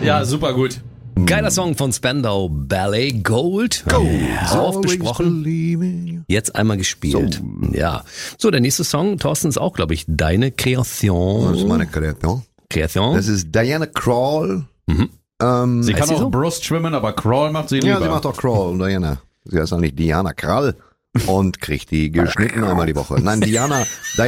Ja, super gut. Geiler Song von Spandau Ballet, Gold. So oft besprochen. Jetzt einmal gespielt. Ja. So, der nächste Song, Thorsten, ist auch, glaube ich, deine Kreation. Das ist meine Kreation. Kreation. Das ist Diana Krall. Sie kann sie auch so? Brust schwimmen, aber Crawl macht sie lieber. Ja, sie macht auch Krall, Diana. Sie heißt eigentlich Diana Krall und kriegt die geschnitten einmal die Woche. Nein, Diana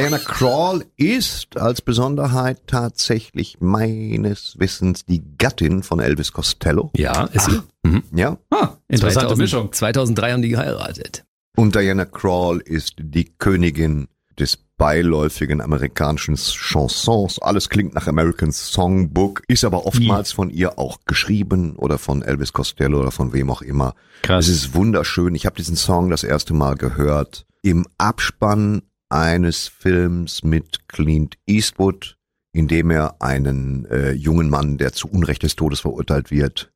Krall ist als Besonderheit tatsächlich meines Wissens die Gattin von Elvis Costello. Ja, ist sie. Ja. Interessante Mischung. 2003 haben die geheiratet. Und Diana Krall ist die Königin des beiläufigen amerikanischen Chansons. Alles klingt nach American Songbook, ist aber oftmals von ihr auch geschrieben oder von Elvis Costello oder von wem auch immer. Krass. Es ist wunderschön. Ich habe diesen Song das erste Mal gehört im Abspann eines Films mit Clint Eastwood, in dem er einen jungen Mann, der zu Unrecht des Todes verurteilt wird,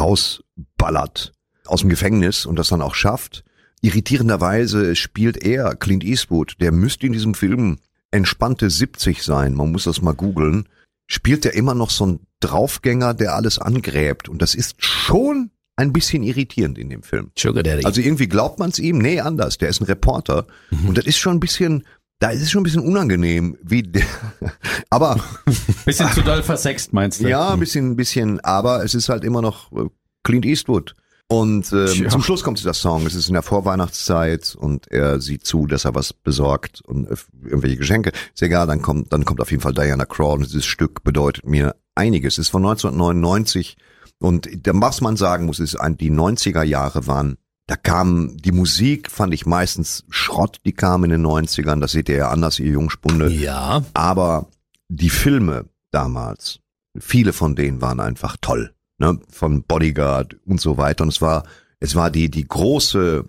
rausballert aus dem Gefängnis und das dann auch schafft. Irritierenderweise spielt er, Clint Eastwood, der müsste in diesem Film entspannte 70 sein, man muss das mal googeln, spielt er immer noch so einen Draufgänger, der alles angräbt. Und das ist schon ein bisschen irritierend in dem Film. Sugar Daddy. Also irgendwie glaubt man es ihm, nee, anders, der ist ein Reporter. Und das ist schon ein bisschen, da ist es schon ein bisschen unangenehm, wie der, aber. Bisschen zu doll versext, meinst du? Ja, ein bisschen, aber es ist halt immer noch Clint Eastwood. Und zum Schluss kommt dieser Song, es ist in der Vorweihnachtszeit und er sieht zu, dass er was besorgt und irgendwelche Geschenke. Ist egal, dann kommt auf jeden Fall Diana Krall und dieses Stück bedeutet mir einiges. Es ist von 1999 und was man sagen muss, ist, die 90er Jahre waren, da kam die Musik, fand ich meistens Schrott, die kam in den 90ern, das seht ihr ja anders, ihr Jungspunde. Ja. Aber die Filme damals, viele von denen waren einfach toll. Ne, von Bodyguard und so weiter. Und es war die große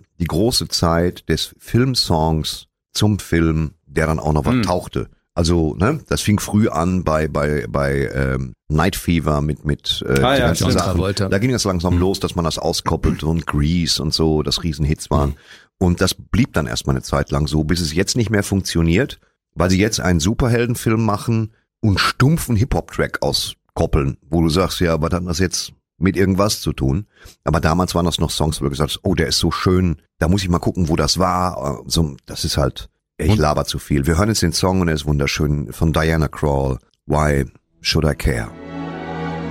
Zeit des Filmsongs zum Film, der dann auch noch was tauchte. Also, ne, das fing früh an bei Night Fever mit die ganzen John Sachen. Travolta. Da ging das langsam los, dass man das auskoppelt und Grease und so, das Riesenhits waren. Und das blieb dann erstmal eine Zeit lang so, bis es jetzt nicht mehr funktioniert, weil sie jetzt einen Superheldenfilm machen und stumpfen Hip-Hop-Track auskoppeln, wo du sagst, ja, was hat das jetzt mit irgendwas zu tun? Aber damals waren das noch Songs, wo du gesagt hast, oh, der ist so schön, da muss ich mal gucken, wo das war. So, das ist halt, ich laber zu viel. Wir hören jetzt den Song und er ist wunderschön von Diana Krall. Why Should I Care?